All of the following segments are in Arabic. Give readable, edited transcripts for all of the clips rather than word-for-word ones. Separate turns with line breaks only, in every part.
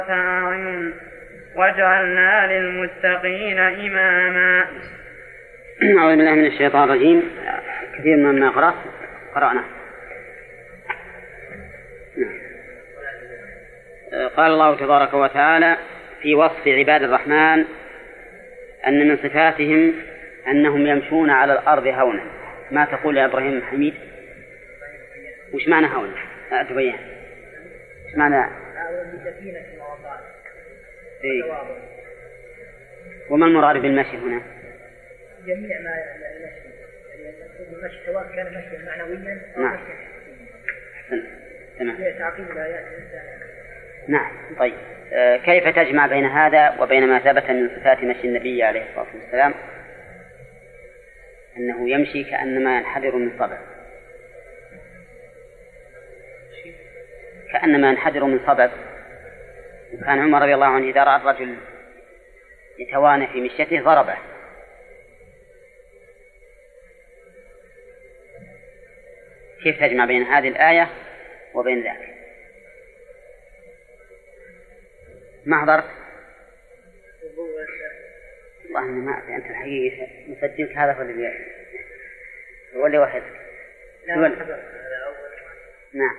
أعين وجعلنا للمتقين إماما.
أعوذ بالله من الشيطان الرجيم. كثير مما قرأنا. قال الله تبارك وتعالى في وصف عباد الرحمن أن من صفاتهم أنهم يمشون على الأرض هونا. ما تقول يا إبراهيم حميد؟ وش معنى هونا؟ تبين وش معنى؟ إيه؟ وما المراد بالمشي هنا؟
جميع ما المشي سواء كان مشيا معنويا أو
نعم.
مشيا تعقيب الآيات.
نعم. طيب كيف تجمع بين هذا وبين ما ثبت من صفات مشي النبي عليه الصلاة والسلام أنه يمشي كأنما ينحدر من صبع، كأنما ينحدر من صبع. وكان عمر رضي الله عنه إذا رأى الرجل يتوانى في مشيته ضربه. كيف تجمع بين هذه الآية وبين ذاك؟ ما حضرت؟ والله أني ما أعرف. أنت الحقيقة مسجلك هذا هو اللي هو اللي واحد. نعم.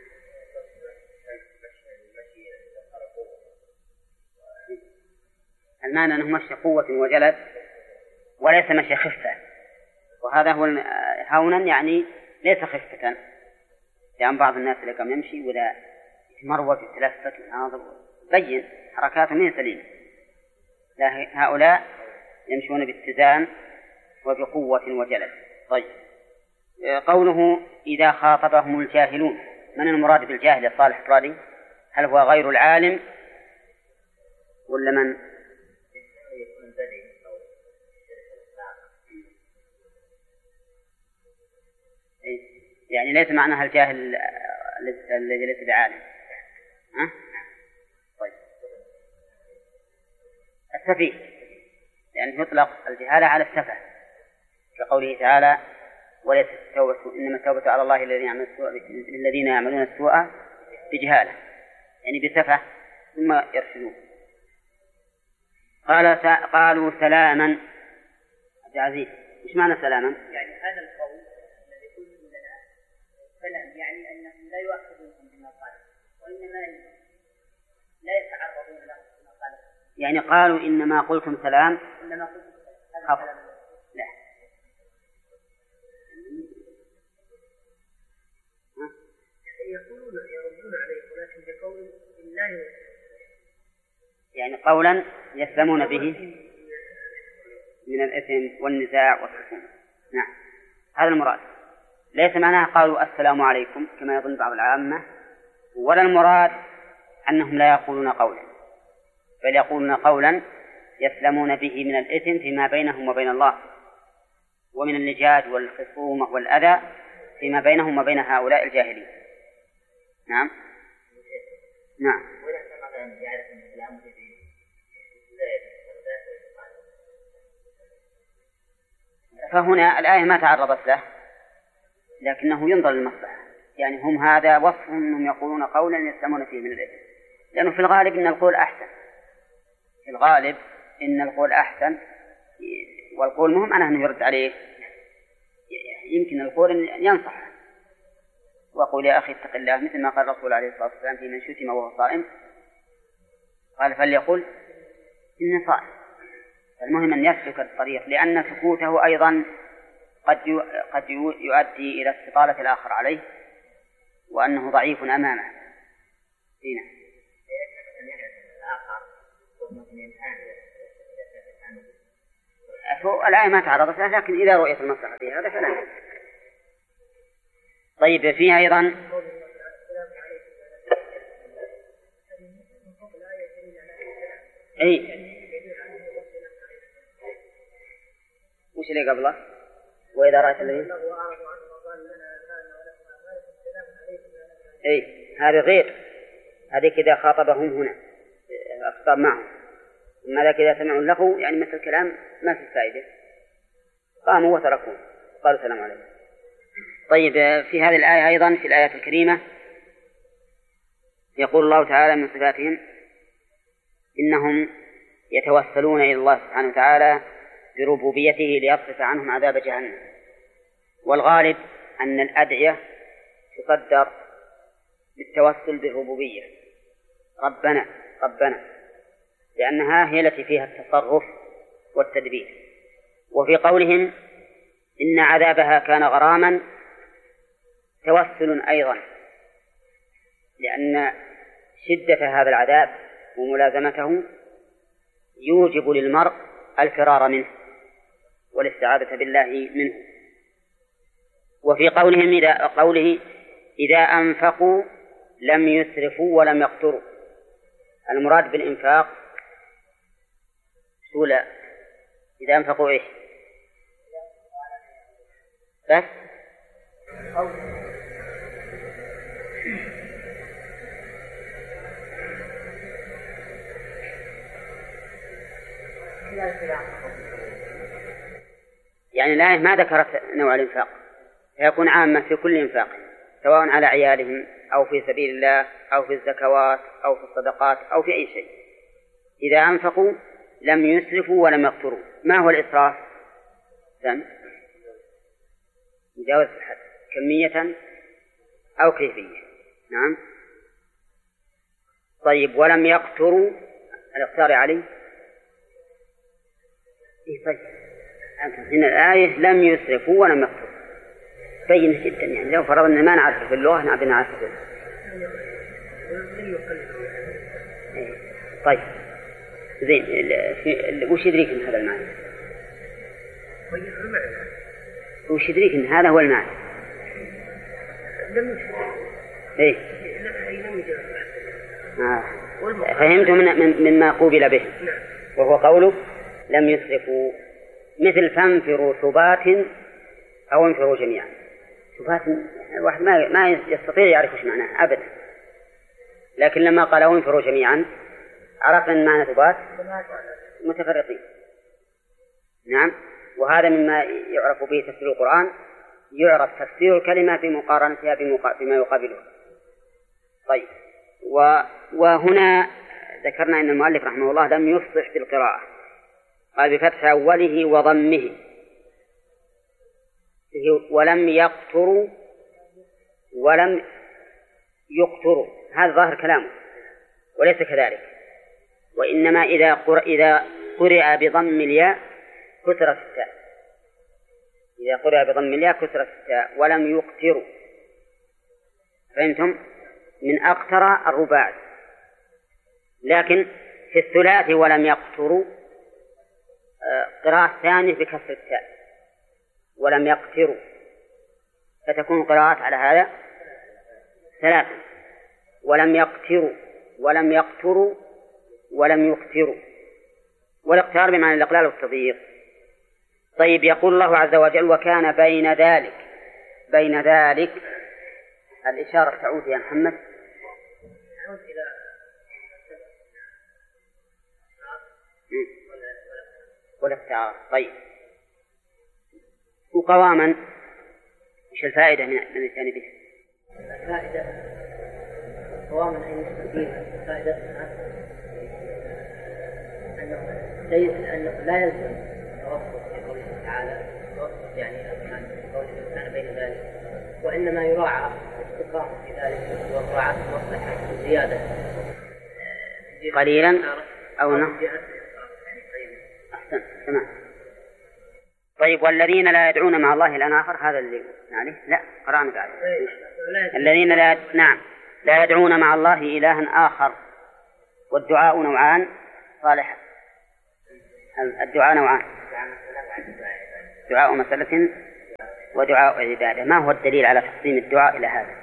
المعنى أنه مشي قوة وجلد وليس مشي خفة، وهذا هو هونا يعني ليس خفة. يعني بعض الناس اللي قام يمشي ولا يتمروج يتلفت ويناظر بين حركاته من سليمة، لا هؤلاء يمشون باتزان وبقوة وجلد. طيب قوله إذا خاطبهم الجاهلون، من المراد بالجاهل يا صالح الرادي؟ هل هو غير العالم ولا من؟ يعني ليس معناها الجاهل الذي ليس بعالم. طيب السفيه، لأنه يطلق الجهالة على السفه، كقوله تعالى وليس التوبة إنما التوبة على الله الذين يعملون السوء بجهالة، يعني بسفه ثم يرشدون. قالوا سلاما. عبد العزيز وش معنى سلاما؟
يعني هذا القول الذي قلت لنا سلام، يعني أنهم لا يؤخذونهم بما قالوا وإنما لا يتعرضون له بما قالوا.
يعني قالوا إنما قلتم سلام،
إنما قلتم
سلام. لا
يردون عليه ولكن بقول الله،
يعني قولا يسلمون به من الإثم والنزاع والخصومة. نعم هذا المراد. ليس معناها قالوا السلام عليكم كما يظن بعض العامة، ولا المراد أنهم لا يقولون قولا، بل يقولون قولا يسلمون به من الإثم فيما بينهم وبين الله، ومن اللجاج والخصومة والأذى فيما بينهم وبين هؤلاء الجاهلين. نعم. نعم. فهنا الآية ما تعرضت له، لكنه ينظر للمصلحة. يعني هم هذا وصفهم أنهم يقولون قولا يسلمون فيه من الإثم، لأنه في الغالب إن القول أحسن، في الغالب إن القول أحسن، والقول مهم أنه يرد عليه. يمكن القول أن ينصح وقول يا أخي اتق الله، مثل ما قال الرسول عليه الصلاة والسلام في من شتم وهو صائم، قال فليقل إني صائم. المهم أن يسلك الطريق، لأن سكوته أيضا قد يؤدي إلى استطالة الآخر عليه وأنه ضعيف أمامه. هنا الآية ما تعرضت له، لكن إذا رؤية المصلحة في هذا فلا. طيب فيها أيضا وش اللي قبله؟ وإذا رأيت الذين هذه غير، هذه إذا خاطبهم هنا الخطاب معهم، أما ذاك إذا سمعوا له يعني مثل الكلام ما في فائدة، قاموا وتركوا قالوا السلام عليكم. طيب في هذه الآية أيضا في الآيات الكريمة يقول الله تعالى من صفاتهم إنهم يتوسلون إلى الله سبحانه وتعالى بربوبيته ليصرف عنهم عذاب جهنم. والغالب أن الأدعية تصدر بالتوسل بالربوبية، ربنا ربنا، لأنها هي التي فيها التصرف والتدبير. وفي قولهم إن عذابها كان غراما توسل أيضا، لأن شدة هذا العذاب وملازمته يوجب للمرء الفرار منه والاستعاذة بالله منه. وفي قوله إذا أنفقوا لم يسرفوا ولم يقتروا، المراد بالإنفاق سولا إذا أنفقوا إيش بس يعني الآية ما ذكرت نوع الإنفاق، فيكون عامة في كل إنفاق سواء على عيالهم أو في سبيل الله أو في الزكوات أو في الصدقات أو في أي شيء. إذا أنفقوا لم يسرفوا ولم يقتروا. ما هو الإسراف؟ مجاوز الحد كمية أو كيفية. نعم. طيب ولم يقتروا الاقتار عليه. طيب هنا الآية لم يسرفوا ولم يقتروا بين جدا، يعني لو فرضنا ما نعرف في اللغة نعرف نعرف. طيب زين، وش يدريك ان هذا المعنى؟ وش يدريك ان هذا هو المعنى؟ ايه فهمت مما قوبل به، وهو قوله لم يسرفوا، مثل فانفروا ثبات أو انفروا جميعا. ثبات الواحد ما يستطيع يعرف ايش معناه أبدا، لكن لما قال انفروا جميعا عرفنا أن معنى ثبات متفرقين. نعم. وهذا مما يعرف به تفسير القرآن، يعرف تفسير الكلمة بمقارنتها بما يقابله. طيب وهنا ذكرنا أن المؤلف رحمه الله لم يفصح في القراءة، قال بفتح أوله وضمه ولم يقتروا ولم يقتروا، هذا ظاهر كلامه وليس كذلك، وإنما إذا قرئ بضم الياء كسرت التاء، إذا قرئ بضم الياء كسرت التاء ولم يقتروا. فهمتم؟ من أقتر الرباعي. لكن في الثلاثي ولم يقتروا قراءة ثانية بكسر التاء ولم يقتروا، فتكون قراءات على هذا ثلاثة: ولم يقتروا ولم يقتروا ولم يقتروا، والاقترار بمعنى الإقلال والتضييق. طيب يقول الله عز وجل وكان بين ذلك، بين ذلك الإشارة تعود يا محمد والاقترار. طيب وقواما وش الفائدة من الإتيان به؟
الفائدة قواما فائدة أنه لا يلزم توقف في قوله تعالى، توقف يعني قوله كان بين ذلك، وإنما يراعى الاستقامة في ذلك ومراعاة المصلحة زيادة
قليلا أو نقص. أحسن تمام. طيب والذين لا يدعون مع الله إلها آخر، هذا اللي عليه لا قرأنا بعد. الذين لا يدعون مع الله إلها آخر. والدعاء نوعان صالح، الدعاء نوعان: دعاء مسألة ودعاء عبادة. ما هو الدليل على تقسيم الدعاء إلى هذا؟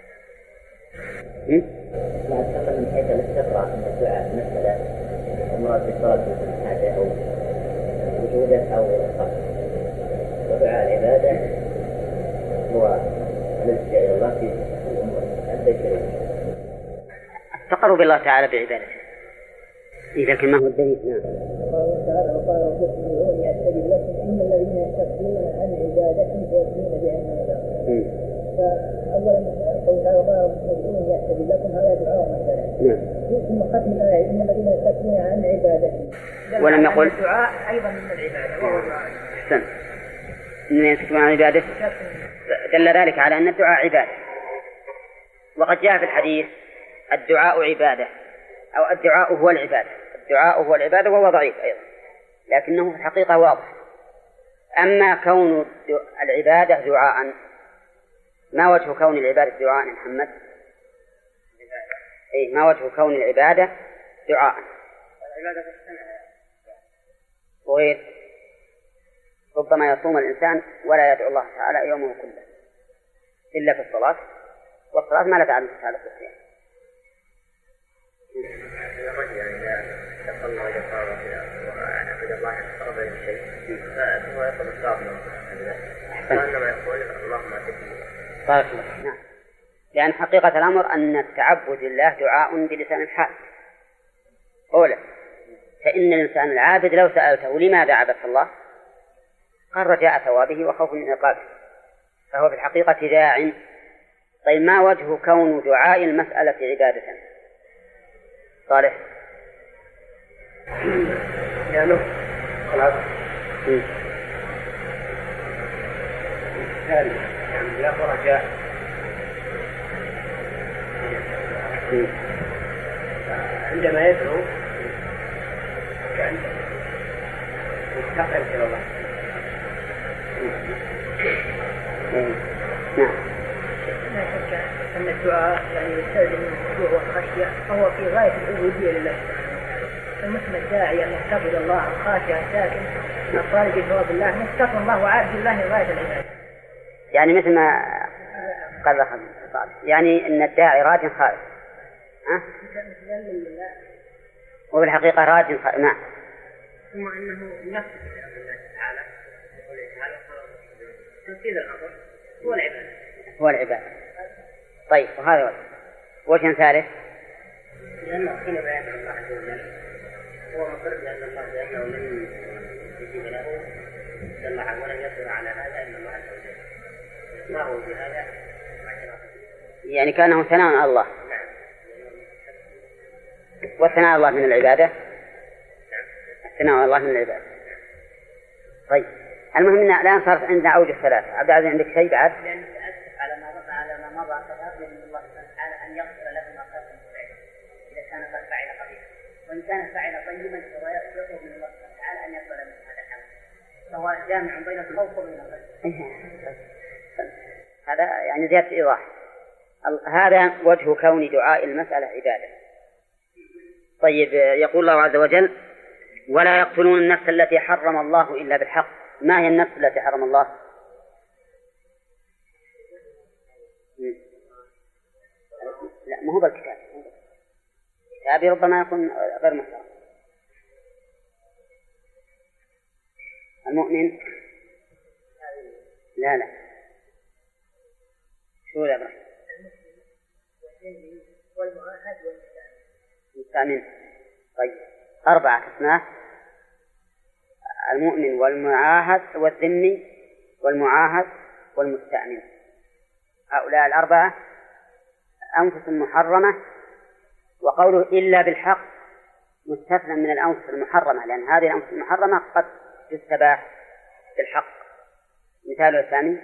لا تقل من حيث الاستقراء من الدعاء مسألة المراد بالصلاة حاجة أو وجودة أو القصد، ودعاء العبادة هو الالتجاء إلى الله في الأمور البشرية،
التقرب بالله تعالى بعبادته. إذا كان ما هو الدليل؟ نعم.
قال تعالى وقال ربكم ادعوني أستجب لكم إن الذين يستكبرون عن عبادتي سيدخلون جهنم داخلين. فأولا قول تعالى وقال ربكم ادعوني أستجب لكم، هذا دعاء مثلا.
ثم ختم الآية إن الذين يستكبرون عن عبادته.
ولم يقل
الدعاء أيضا من العبادة وهو الدعاء.
أحسن. إن يستكبرون عن عبادته دل ذلك على أن الدعاء عبادة. وقد جاء في الحديث الدعاء عبادة أو الدعاء هو العبادة. الدعاء هو العبادة وهو ضعيف أيضا لكنه في الحقيقة واضح. أما كون العبادة دعاء، ما وجه كون العبادة دعاء محمد؟ إيه، ما وجه كون العبادة دعاء؟ وغير ربما يصوم الإنسان ولا يدعو الله تعالى يومه كله إلا في الصلاة، والصلاة ما لا تعلم تعالى في الصيام.
الرجل إذا تصلى وإذا صار وعبد الله قرب إلى شيء فهو يطلب الصواب فإنما يقول اللهم أتبني.
نعم، لأن حقيقة الأمر أن التعبد لله دعاء بلسان الحال. أولا فإن الإنسان العابد لو سألته لماذا عبدت الله قال رجاء ثوابه وخوف من عقابه، فهو في الحقيقة داع. طيب ما وجه كون دعاء المسألة عبادة؟ صالح.
يعني خلاص لا رجاء عندما يدعو كأن مستقر إلى الله. لا شك أن الدعاء يعني يستلزم الخشوع والخشية، فهو في غاية العبودية لله المسلم الداعي المحتفظ الله الخاشع الساكن الطالب بثواب الله مستقر الله وعارف الله غاية العبادة.
يعني مثل ما قال يعني أن الداعي راج خائف وفي الحقيقة راج خائف. نعم.
ثم أنه نفس الله تعالى يقول تعالى تنفيذ الأمر هو العبادة.
هو العبادة. طيب وهذا وجه ثالث
لأنه حين بيان الله عز وجل هو مقر بأن الله بأنه لم يجيب له جل وعلا ولم يصبر على هذا إلا الله عز وجل. ما هو بهذا
يعني كانه ثناء على الله.
نعم.
والثناء على الله من العبادة. الثناء على الله من العبادة. طيب المهم أن الآن صارت عندنا أوجه ثلاثة. عبد العزيز عندك شيء بعد؟
لأن تأسف على ما مضى فقط من الله سبحانه وتعالى أن يغفر له ما قدم فعله إذا كان قد فعل قبيحا، وإن كان فعل طيبا فهو يطلب من الله سبحانه وتعالى أن يغفر له هذا العمل، فهو جامع بين الخوف وبين الرجاء.
هذا يعني زيادة إيضاح. هذا وجه كون دعاء المسألة عبادة. طيب يقول الله عز وجل ولا يقتلون النفس التي حرم الله إلا بالحق. ما هي النفس التي حرم الله؟ لا ما هو بالكتاب، كتابي ربما يكون غير محترم. المؤمن لا شو يا ابراهيم؟
والمعاهد
والمستأمن. طيب 4 أسماء: المؤمن والمعاهد والذمي والمعاهد والمستأمن. هؤلاء 4 أنفس محرمة، وقوله إلا بالحق مستثنى من الأنفس المحرمة، لأن هذه الأنفس المحرمة قد تستباح بالحق. مثال الثاني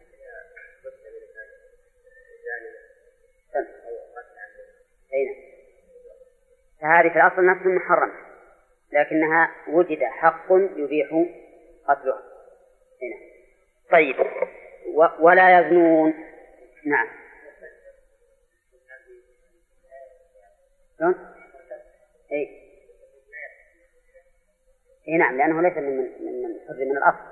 فهذه في الأصل نفس محرمة لكنها وجد حق يبيح قتلها هنا. طيب ولا يزنون. نعم. إيه نعم، لأنه ليس من الأصل،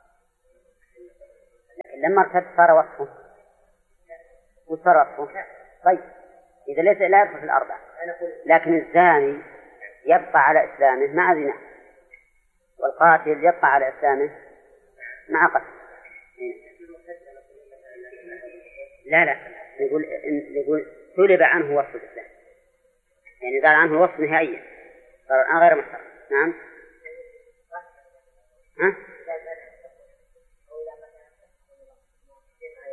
لكن لما ارتد صار وصفه وصار وصفه. طيب إذا ليس لا يدخل في 4، لكن الزاني يبقى على إسلامه مع زنا، والقاتل يبقى على إسلامه مع قتل. لا نقول سلب عنه وصف الإسلام، يعني زال عنه الوصف نهائيا، صار الآن غير محترم. نعم. ها؟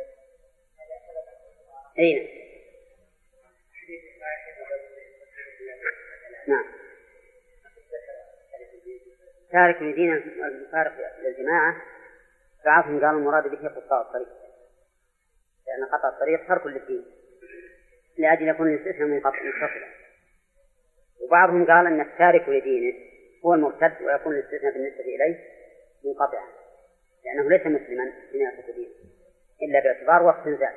أين؟ نعم. تارك لدين المفارق للجماعة بعضهم قال المراد به قطاع الطريق، لأن قطع الطريق ترك للدين لأجل يكون الاستثناء منفصلا، وبعضهم قال أن التارك لدينه هو المرتد ويكون الاستثناء بالنسبة إليه منقطعا، لأنه ليس مسلما حين يترك دينه إلا باعتبار وقت زاد.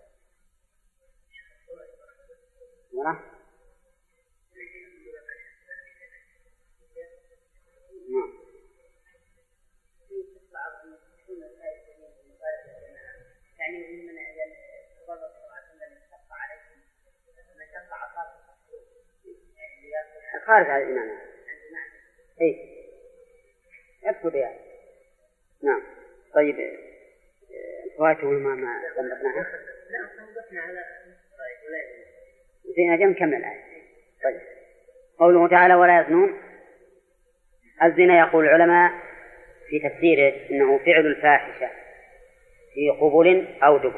خارج على الإمامة. إيه أكتب يعني. نعم. طيب فوائته ما ضبطناها؟
لا ضبطنا على
زين أجل نكمل الآية. طيب قوله تعالى ولا يزنون. الزنا يقول العلماء في تفسيره إنه فعل الفاحشة في قبل أو دبر،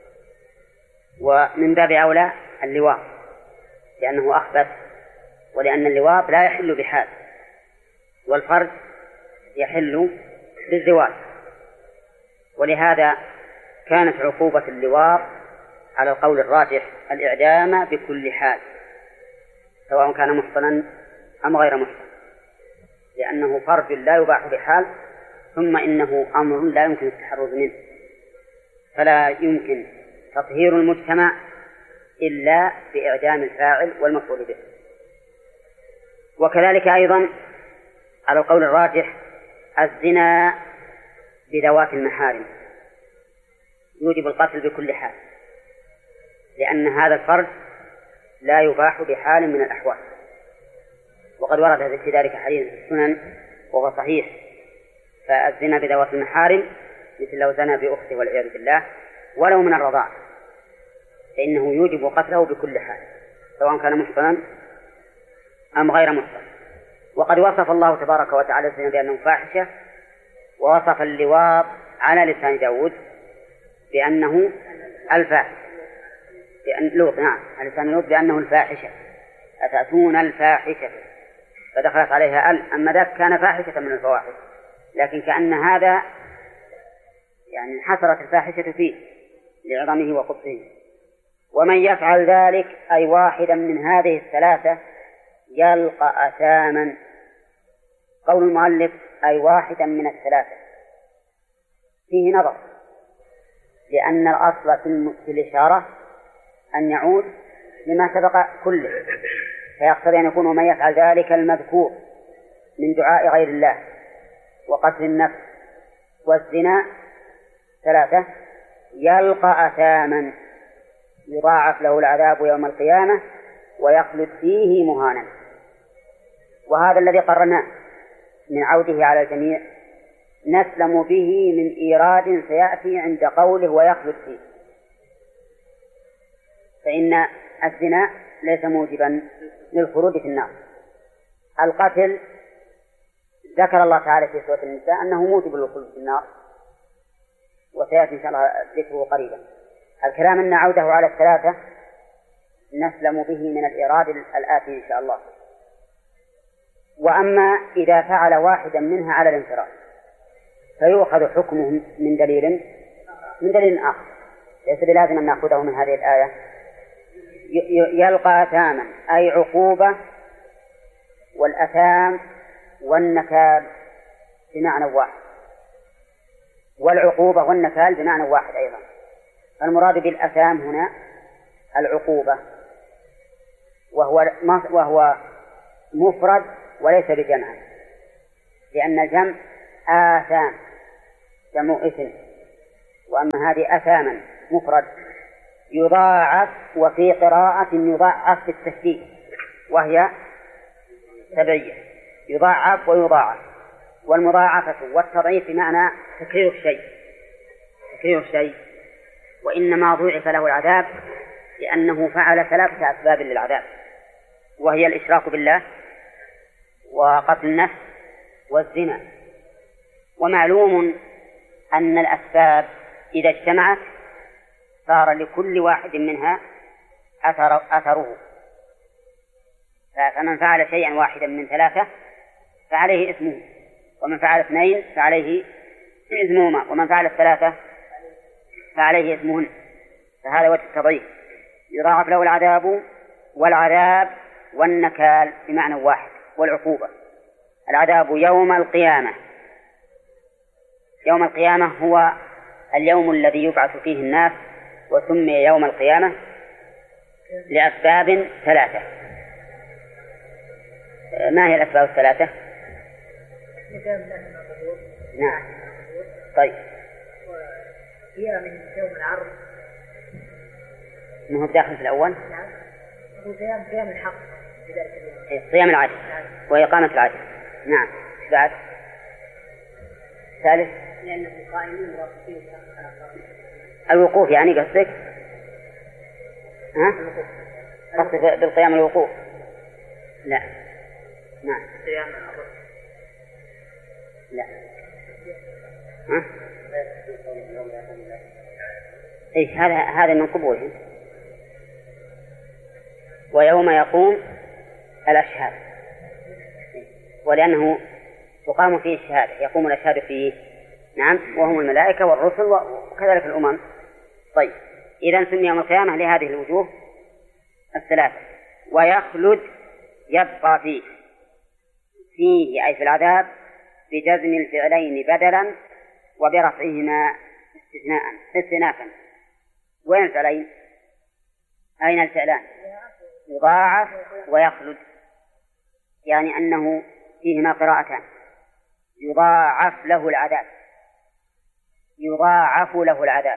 ومن باب أولى اللواط لأنه أخبث، ولأن اللواط لا يحل بحال، والفرج يحل بالزواج، ولهذا كانت عقوبة اللواط على القول الراجح الإعدام بكل حال سواء كان محصنا أم غير محصن، لأنه فرج لا يباح بحال، ثم إنه أمر لا يمكن التحرز منه، فلا يمكن تطهير المجتمع إلا بإعدام الفاعل والمفعول به. وكذلك أيضا على القول الراجح الزنا بذوات المحارم يوجب القتل بكل حال، لأن هذا الفرج لا يباح بحال من الأحوال، وقد ورد في ذلك حديث السنن وهو صحيح. فالزنا بذوات المحارم مثل لو زنى بأخته والعياذ بالله ولو من الرضاع فإنه يوجب قتله بكل حال سواء كان محصنا أم غير محصن. وقد وصف الله تبارك وتعالى الزنا بأنه فاحشة، ووصف اللواط على لسان داود بأنه الفاحشة، لوط نعم على لسان لوط بأنه الفاحشة، أتأتون الفاحشة، فدخلت عليها أما ذاك كان فاحشة من الفواحش، لكن كأن هذا يعني حصرت الفاحشة فيه لعظمه وقبحه. ومن يفعل ذلك أي واحدا من هذه الثلاثة يلقى أثاما. قول المؤلف أي واحدا من الثلاثة فيه نظر، لأن الأصل في الإشارة أن يعود لما سبق كله، فيقتضي أن يكون من يفعل ذلك المذكور من دعاء غير الله وقتل النفس والزنا ثلاثة يلقى أثاما يضاعف له العذاب يوم القيامة ويخلد فيه مهانا. وهذا الذي قررناه من عوده على الجميع نسلم به من إيراد سيأتي عند قوله ويخلد فيه، فإن الزنا ليس موجبا للخلود في النار. القتل ذكر الله تعالى في سورة النساء أنه موجب للخلود في النار، وسيأتي إن شاء الله ذكره قريبا. الكلام أن عوده على الثلاثة نسلم به من الإيراد الآتي إن شاء الله. وأما إذا فعل واحدا منها على الانفراد فيؤخذ حكمه من دليل آخر، ليس بلازم أن نأخذه من هذه الآية. يلقى أثاما أي عقوبة، والأثام والنكال بمعنى واحد، والعقوبة والنكال بمعنى واحد أيضا. المراد بالأثام هنا العقوبة، وهو مفرد وليس بجمع، لأن الجمع آثام جمع إثم، وأما هذه أثاما مفرد يضاعف، وفي قراءة يضاعف بالتشديد وهي سبعية، يضاعف ويضاعف، والمضاعفة والتضعيف بمعنى تكرير الشيء، وإنما ضُعف له العذاب لأنه فعل ثلاثة أسباب للعذاب، وهي الإشراك بالله وقتل النفس والزنا. ومعلوم أن الأسباب إذا اجتمعت صار لكل واحد منها أثره، فمن فعل شيئا واحدا من ثلاثة فعليه اسمه، ومن فعل اثنين فعليه اسمهما، ومن فعل الثلاثة فعليه اسمهن. فهذا وجه التضعيف، يضاعف له العذاب والعذاب والنكال بمعنى واحد، والعقوبة. العذاب يوم القيامة، يوم القيامة هو اليوم الذي يبعث فيه الناس، وسمي يوم القيامة لأسباب ثلاثة. ما هي الأسباب الثلاثة؟ نعم. طيب،
هي من يوم العرض،
ما هو داخل في الأول؟
نعم، هو قيام الحق بذلك اليوم،
صيام العدل وإقامة العدل. نعم. بعد ثالث
لأنهم قائمين واقفين
الوقوف، يعني قصدك؟ ها؟ قصدك بالقيام الوقوف؟ لا. نعم.
قيام
لا. ها؟ إيش هذا من قبوله. ويوم يقوم الأشهاد، ولأنه تقام فيه الشهادة، يقوم الأشهاد فيه، نعم، وهم الملائكة والرسل وكذلك الأمم. طيب، إذا سمي يوم القيامة لهذه الوجوه الثلاثة. ويخلد يبقى فيه أي في العذاب بجزم الفعلين بدلا وبرفعهما استئنافا. وين الفعلين؟ أين الفعلان؟ يضاعف ويخلد، يعني أنه فيهما قراءتان، يضاعف له العذاب، يضاعف له العذاب،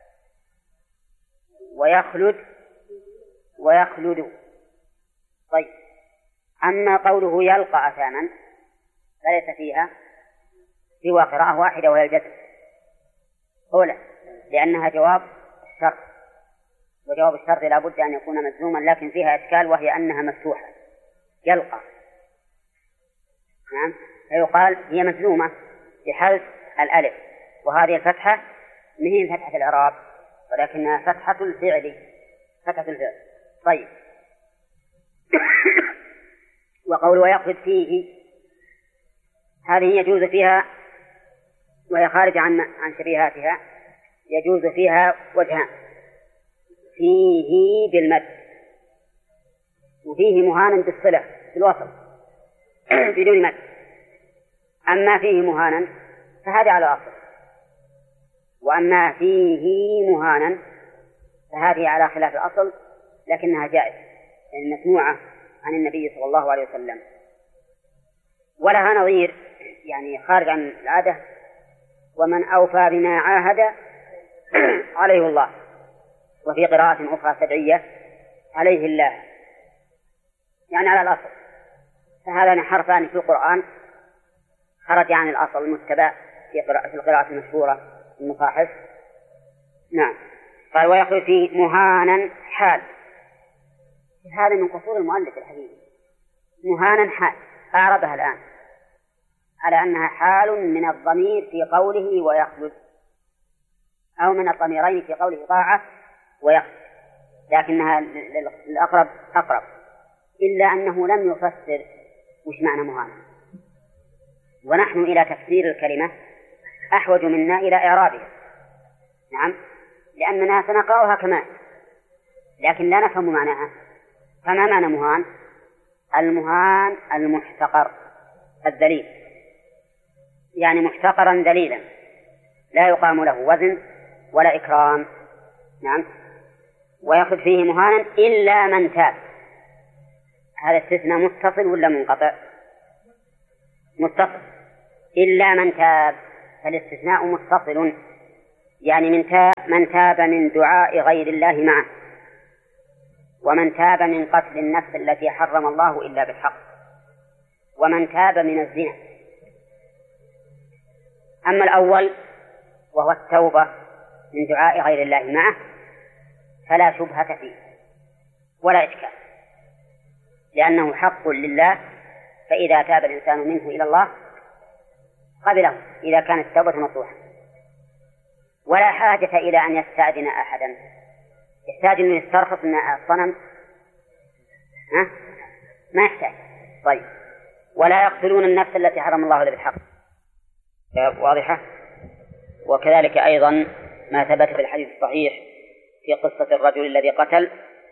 ويخلد. طيب، أما قوله يلقى أثاما فليس فيها سوى قراءة واحدة وهي الجزم أولى، لأنها جواب الشرط، وجواب الشرط لا بد أن يكون مجزوما، لكن فيها إشكال وهي أنها مفتوحة يلقى. نعم، فيقال هي مجزومة بحذف الألف، وهذه الفتحة مهي فتحة الإعراب ولكنها فتحة الفعل. طيب، وقول ويخلد فيه هذه يجوز فيها، وهي خارج عن شبيهاتها، يجوز فيها وجهان: فيه بالمد، وفيه مهانا بالصلة بالوصل بدون مد. أما فيه مهانا فهذا على الأصل، وأما فيه مهانا فهذه على خلاف الأصل، لكنها جائزة مسموعة عن النبي صلى الله عليه وسلم، ولها نظير يعني خارج عن العادة: ومن أوفى بما عاهد عليه الله. وفي قراءة أخرى سبعية: عليه الله، يعني على الأصل. فهذان حرفان في القرآن خرج عن الأصل المتبع في القراءة المشهورة في المصاحف. نعم. قال ويخرج فيه مهانا حال. هذا من قصور المؤلف الحقيقي، مهانا حال، أعربها الآن على أنها حال من الضمير في قوله ويخلد، أو من الضميرين في قوله ضاعف ويخلد، لكنها الأقرب أقرب، إلا أنه لم يفسر وش معنى مهانا، ونحن إلى تفسير الكلمة أحوج منا إلى إعرابها. نعم، لأننا سنقرأها كما، لكن لا نفهم معناها. فما معنى مهان؟ المهان المحتقر الذليل، يعني محتقرا ذليلا لا يقام له وزن ولا إكرام. نعم. ويأخذ فيه مهانا إلا من تاب. هذا استثناء متصل ولا منقطع؟ متصل. إلا من تاب، فالاستثناء متصل، يعني من تاب من دعاء غير الله معه، ومن تاب من قتل النفس التي حرم الله إلا بالحق، ومن تاب من الزنا. أما الأول وهو التوبة من دعاء غير الله معه فلا شبهة فيه ولا إشكال، لأنه حق لله، فإذا تاب الإنسان منه إلى الله قبله إذا كانت التوبة نصوحا، ولا حاجة إلى أن يستأذن أحدا، يحتاج أن يسترخص من الصنم ما يحتاج. طيب، ولا يقتلون النفس التي حرم الله إلا بالحق، واضحة. وكذلك أيضا ما ثبت في الحديث الصحيح في قصة الرجل الذي قتل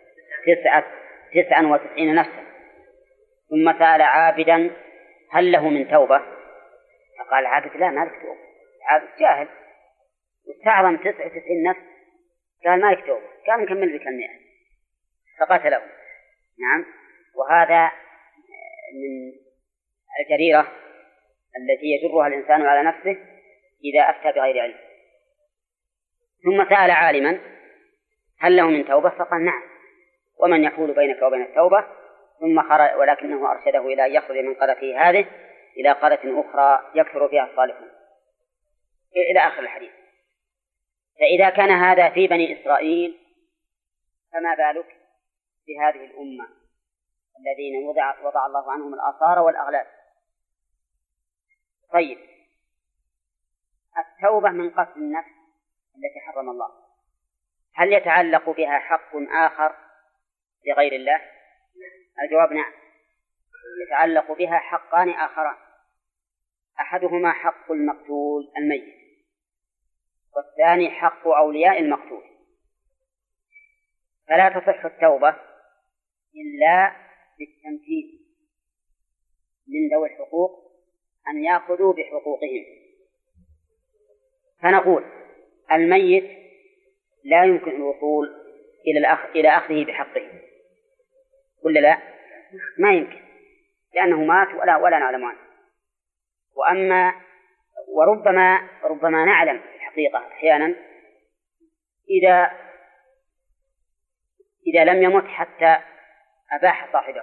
99 نفسا ثم سأل عابدا هل له من توبة؟ فقال العابد لا، ما لك توبة. العابد جاهل واستعظم 99 نفس، قال ما لك توبة، كان مكمل بك 100 فقتله. نعم. وهذا من الجريرة التي يجرها الإنسان على نفسه إذا أفتى بغير علم. ثم سأل عالما هل له من توبة؟ فقال نعم، ومن يحول بينك وبين التوبة؟ ثم خرج، ولكنه أرشده إلى أن يخرج من قريته هذه إلى قرية أخرى يكثر فيها الصالحون، إلى آخر الحديث. فإذا كان هذا في بني إسرائيل فما بالك بهذه الأمة الذين وضع الله عنهم الآثار والأغلال. طيب، التوبة من قتل النفس التي حرم الله، هل يتعلق بها حق آخر لغير الله؟ الجواب نعم، يتعلق بها حقان آخران، أحدهما حق المقتول الميت، والثاني حق أولياء المقتول. فلا تصح التوبة إلا بالتمكين من ذوي الحقوق أن يأخذوا بحقوقهم. فنقول الميت لا يمكن الوصول إلى أخذه بحقه، ولا لا؟ ما يمكن، لأنه مات ولا نعلم عنه. وربما نعلم في الحقيقة أحيانا إذا لم يمت حتى أباح صاحبه،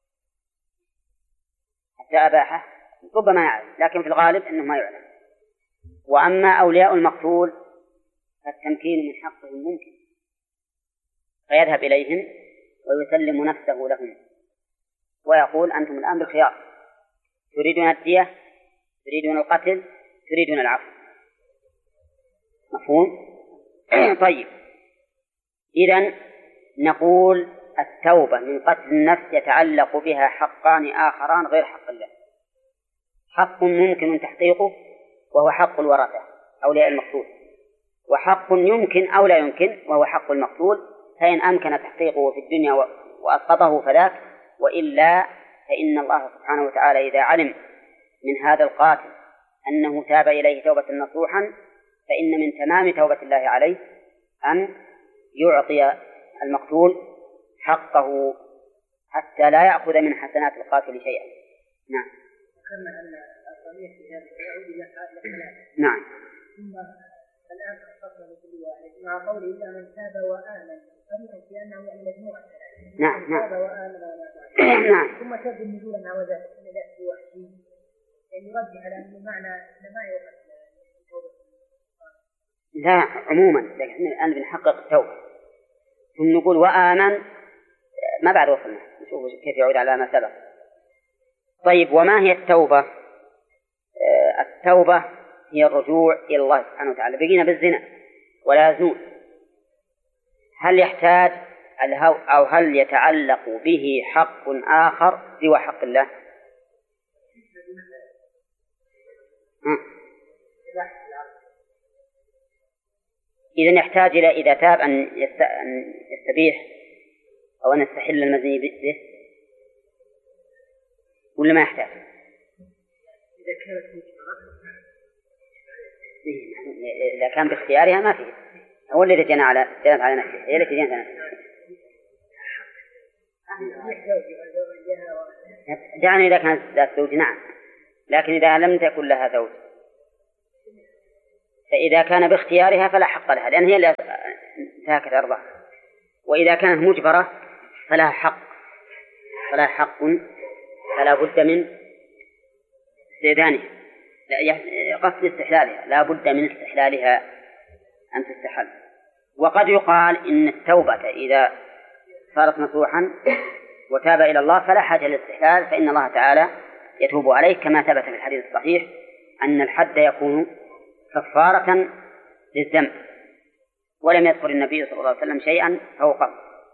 حتى أباحه ربما نعلم، لكن في الغالب أنه ما يعلم. وأما أولياء المقتول فالتمكين من حقهم ممكن، فيذهب إليهم ويسلم نفسه لهم ويقول أنتم الآن بالخيار، تريدون الدية، تريدون القتل، تريدون العفو. مفهوم؟ طيب، إذن نقول التوبة من قتل النفس يتعلق بها حقان آخران غير حق الله. حق ممكن تحقيقه وهو حق الورثة أولياء المقتول، وحق يمكن أو لا يمكن وهو حق المقتول، فإن أمكن تحقيقه في الدنيا وأسقطه فذاك، وإلا فإن الله سبحانه وتعالى إذا علم من هذا القاتل أنه تاب إليه توبة نصوحا فإن من تمام توبة الله عليه أن يعطي المقتول حقه حتى لا يأخذ من حسنات القاتل شيئا. نعم.
ذكرنا أن الضمير في هذا يعود إلى
نعم.
ثم الآن خصصنا لكل واحد مع قوله إلا من تاب وآمن، فريقا في أنه يعني مجموعة.
نعم.
تاب وآمن.
نعم.
ثم تاب النزول مع وذلك أن يأتي وحده، يعني يرجح على أن المعنى ما يوقف التوبة.
لا، عموما، لكن الآن بنحقق التوبة ثم نقول وآمن ما بعد وصلنا، نشوف كيف يعود على ما سبق. طيب، وما هي التوبة؟ التوبة هي الرجوع إلى الله سبحانه وتعالى. بقينا بالزنا ولا يزنون، هل يحتاج أو هل يتعلق به حق آخر سوى حق الله؟ إذن يحتاج إلى إذا تاب أن يستبيح أو أن يستحل المزني به، ولا ما يحتاج؟ إذا كان باختيارها ما فيه، هو الذي جنى على نفسه، هي التي جنت على نفسه. يعني إذا كانت ذات زوج نعم، لكن إذا لم تكن لها زوج فإذا كان باختيارها فلا حق لها، لأن هي اللي انتهكت أرضها. وإذا كانت مجبرة فلا حق فلا بد من استئذانها، قصد استحلالها، لا بد من استحلالها أن تستحل. وقد يقال إن التوبة إذا صارت نصوحا وتاب إلى الله فلا حاجة للاستحلال، فإن الله تعالى يتوب عليه، كما ثبت في الحديث الصحيح أن الحد يكون كفارة للذنب، ولم يذكر النبي صلى الله عليه وسلم شيئا فوقه.